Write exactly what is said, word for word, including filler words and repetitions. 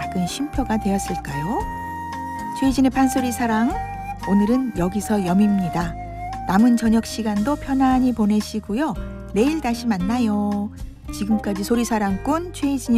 작은 쉼표가 되었을까요? 최희진의 판소리 사랑, 오늘은 여기서 여밉니다. 남은 저녁 시간도 편안히 보내시고요. 내일 다시 만나요. 지금까지 소리사랑꾼 최희진이었습니다.